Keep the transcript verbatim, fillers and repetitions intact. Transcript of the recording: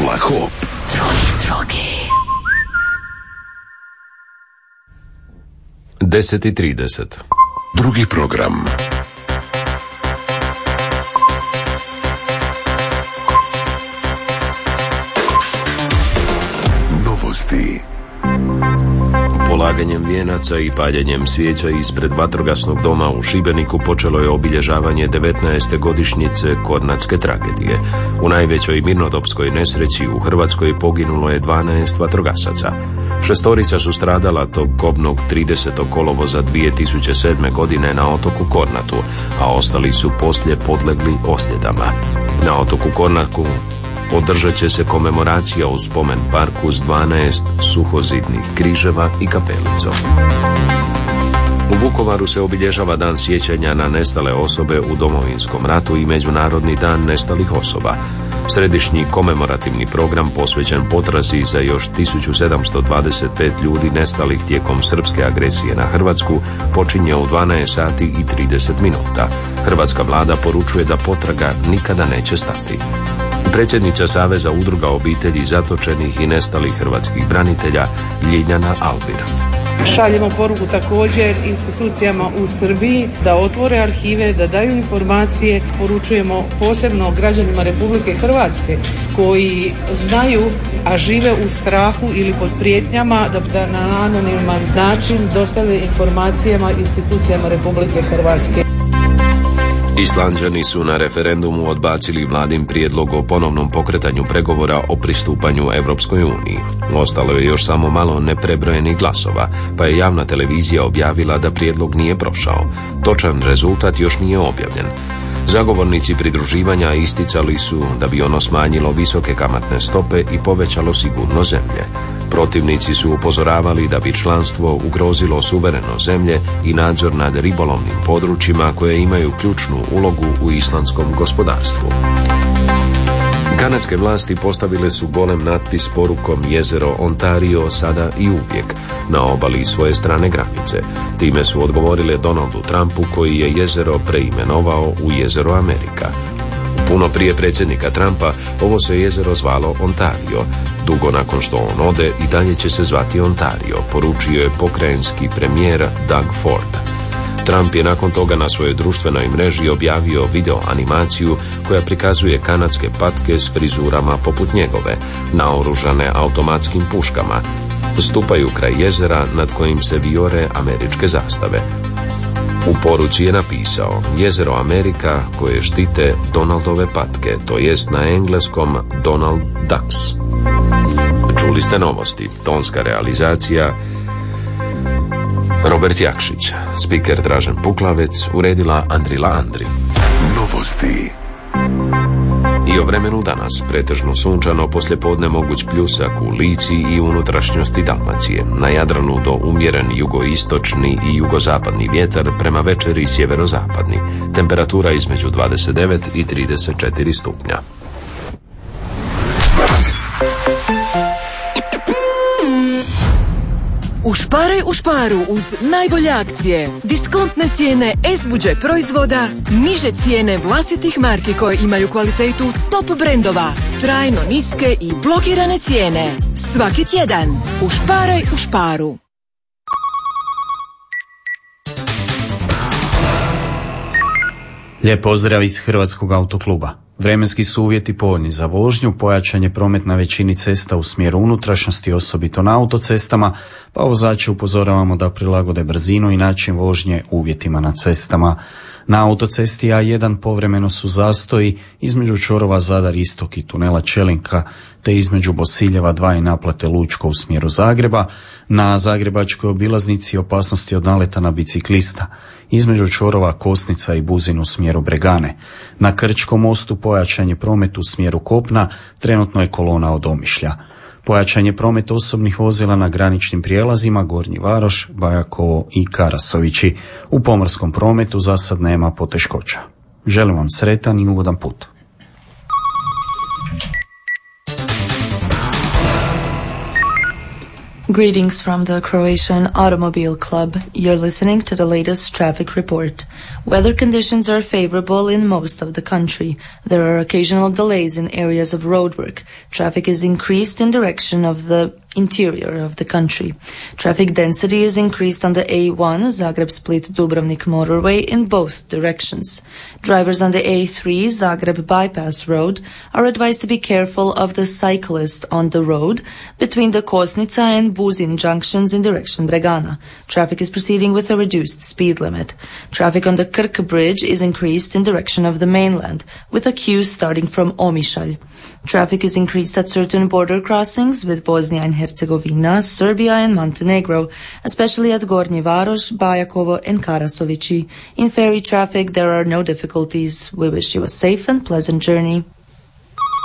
Hula Hop. Drogi, drogi. deset i trideset. Drugi program. Novosti. Polaganjem vijenaca i paljenjem svijeća ispred vatrogasnog doma u Šibeniku počelo je obilježavanje devetnaeste godišnjice Kornatske tragedije. U najvećoj mirnodopskoj nesreći u Hrvatskoj poginulo je dvanaest vatrogasaca. Šestorica su stradala tog kobnog tridesetog kolovoza dvije tisuće sedme. godine na otoku Kornatu, a ostali su poslije podlegli ozljedama. Na otoku Kornatu održat će se komemoracija u spomen parku s dvanaest suhozidnih križeva i kapelicom. U Vukovaru se obilježava dan sjećanja na nestale osobe u Domovinskom ratu i Međunarodni dan nestalih osoba. Središnji komemorativni program posvećen potrazi za još tisuću sedamsto dvadeset pet ljudi nestalih tijekom srpske agresije na Hrvatsku počinje u dvanaest sati i trideset minuta. Hrvatska vlada poručuje da potraga nikada neće stati. Predsjednica Saveza udruga obitelji zatočenih i nestalih hrvatskih branitelja Ljiljana Albir. Šaljemo poruku također institucijama u Srbiji da otvore arhive, da daju informacije. Poručujemo posebno građanima Republike Hrvatske koji znaju, a žive u strahu ili pod prijetnjama, da, da na anoniman način dostave informacijama institucijama Republike Hrvatske. Islanđani su na referendumu odbacili vladin prijedlog o ponovnom pokretanju pregovora o pristupanju Europskoj uniji. Ostalo je još samo malo neprebrojenih glasova, pa je javna televizija objavila da prijedlog nije prošao. Točan rezultat još nije objavljen. Zagovornici pridruživanja isticali su da bi ono smanjilo visoke kamatne stope i povećalo sigurnost zemlje. Protivnici su upozoravali da bi članstvo ugrozilo suverenost zemlje i nadzor nad ribolovnim područjima koje imaju ključnu ulogu u islandskom gospodarstvu. Kanadske vlasti postavile su golem natpis s porukom jezero Ontario sada i uvijek na obali svoje strane granice. Time su odgovorile Donaldu Trumpu koji je jezero preimenovao u jezero Amerika. Puno prije predsjednika Trumpa ovo se jezero zvalo Ontario. Dugo nakon što on ode i dalje će se zvati Ontario, poručio je pokrajinski premijer Doug Ford. Trump je nakon toga na svojoj društvenoj mreži objavio video animaciju koja prikazuje kanadske patke s frizurama poput njegove, naoružane automatskim puškama. Stupaju kraj jezera nad kojim se vijore američke zastave. U poruci je napisao jezero Amerika koje štite Donaldove patke, to jest na engleskom Donald Ducks. Čuli ste novosti, tonska realizacija Robert Jakšić, spiker Dražen Puklavec, uredila Andrila Andri. Novosti. I o vremenu danas, pretežno sunčano, poslijepodne moguć pljusak u Lici i unutrašnjosti Dalmacije. Na Jadranu do umjeren jugoistočni i jugozapadni vjetar, prema večeri sjeverozapadni. Temperatura između dvadeset devet i trideset četiri stupnja. Ušparaj u šparu uz najbolje akcije. Diskontne cijene es bu đe proizvoda, niže cijene vlastitih marki koje imaju kvalitetu top brendova, trajno niske i blokirane cijene. Svaki tjedan. Ušparaj u šparu. Lijep pozdrav iz Hrvatskog autokluba. Vremenski su uvjeti povoljni za vožnju, pojačan je promet na većini cesta u smjeru unutrašnjosti, osobito na autocestama, pa vozače upozoravamo da prilagode brzinu i način vožnje uvjetima na cestama. Na autocesti A jedan povremeno su zastoji između čvorova Zadar Istok i tunela Čelinka, te između Bosiljeva dva i naplate Lučko u smjeru Zagreba. Na zagrebačkoj obilaznici opasnosti od naleta na biciklista, između čvorova Kosnica i Buzin u smjeru Bregane. Na Krčkom mostu pojačan je promet u smjeru kopna, trenutno je kolona od Omišlja. Pojačan je promet osobnih vozila na graničnim prijelazima Gornji Varoš, Bajakovo i Karasovići. U pomorskom prometu za sad nema poteškoća. Želim vam sretan i ugodan put. Greetings from the Croatian Automobile Club. You're listening to the latest traffic report. Weather conditions are favorable in most of the country. There are occasional delays in areas of roadwork. Traffic is increased in direction of the interior of the country. Traffic density is increased on the A one Zagreb-Split-Dubrovnik motorway in both directions. Drivers on the A three Zagreb bypass road are advised to be careful of the cyclist on the road between the Kosnica and Buzin junctions in direction Bregana. Traffic is proceeding with a reduced speed limit. Traffic on the Krk bridge is increased in direction of the mainland with a queue starting from Omišalj. Traffic is increased at certain border crossings with Bosnia and Herzegovina, Serbia and Montenegro, especially at Gornji Varoš, Bajakovo and Karasovici. In ferry traffic, there are no difficulties. We wish you a safe and pleasant journey.